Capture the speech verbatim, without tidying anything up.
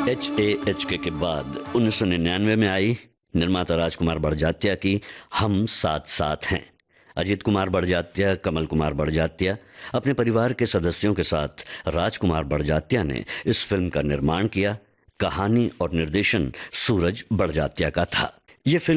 H A H के के बाद उन्नीस सौ निन्यानवे में आई निर्माता राजकुमार बड़जात्या की हम साथ साथ हैं। अजीत कुमार बड़जात्या, कमल कुमार बड़जात्या अपने परिवार के सदस्यों के साथ राजकुमार बड़जात्या ने इस फिल्म का निर्माण किया। कहानी और निर्देशन सूरज बड़जात्या का था। ये फिल्म